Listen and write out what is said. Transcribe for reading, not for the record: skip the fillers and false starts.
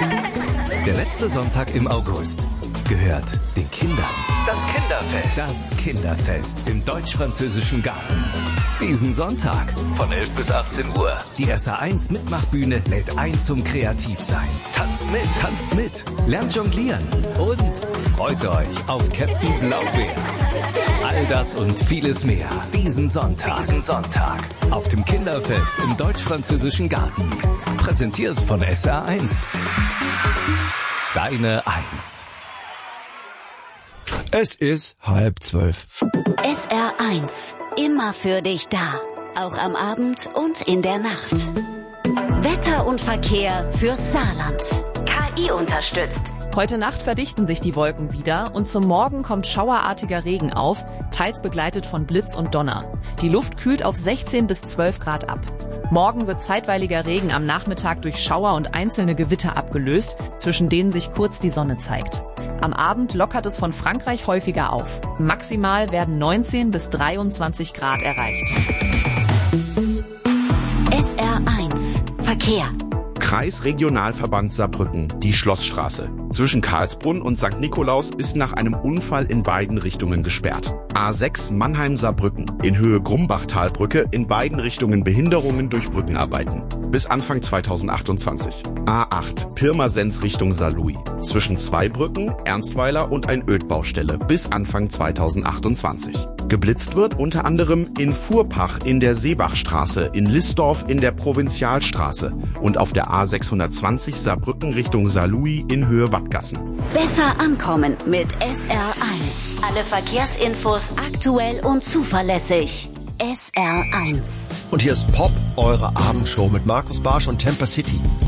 Der letzte Sonntag im August gehört den Kindern. Das Kinderfest. Das Kinderfest im Deutsch-Französischen Garten. Diesen Sonntag von 11 bis 18 Uhr. Die SA1 Mitmachbühne lädt ein zum Kreativsein. Tanzt mit, lernt jonglieren und freut euch auf Captain Blaubeer. All das und vieles mehr diesen Sonntag auf dem Kinderfest im Deutsch-Französischen Garten. Präsentiert von SA1. Deine 1. Es ist 11:30. SR1, immer für dich da. Auch am Abend und in der Nacht. Wetter und Verkehr fürs Saarland. KI unterstützt. Heute Nacht verdichten sich die Wolken wieder und zum Morgen kommt schauerartiger Regen auf, teils begleitet von Blitz und Donner. Die Luft kühlt auf 16 bis 12 Grad ab. Morgen wird zeitweiliger Regen am Nachmittag durch Schauer und einzelne Gewitter abgelöst, zwischen denen sich kurz die Sonne zeigt. Am Abend lockert es von Frankreich häufiger auf. Maximal werden 19 bis 23 Grad erreicht. SR1 Verkehr. Kreisregionalverband Saarbrücken, die Schlossstraße. Zwischen Karlsbrunn und St. Nikolaus ist nach einem Unfall in beiden Richtungen gesperrt. A6 Mannheim-Saarbrücken in Höhe Grumbachtalbrücke in beiden Richtungen Behinderungen durch Brückenarbeiten. Bis Anfang 2028. A8 Pirmasens Richtung Saarlouis. Zwischen Zweibrücken, Ernstweiler und ein Ödbaustelle bis Anfang 2028. Geblitzt wird unter anderem in Furpach in der Seebachstraße, in Listdorf in der Provinzialstraße und auf der A620 Saarbrücken Richtung Saarlouis in Höhe Wattgassen. Besser ankommen mit SR1. Alle Verkehrsinfos aktuell und zuverlässig. SR1. Und hier ist Pop, eure Abendshow mit Markus Barsch und Temper City.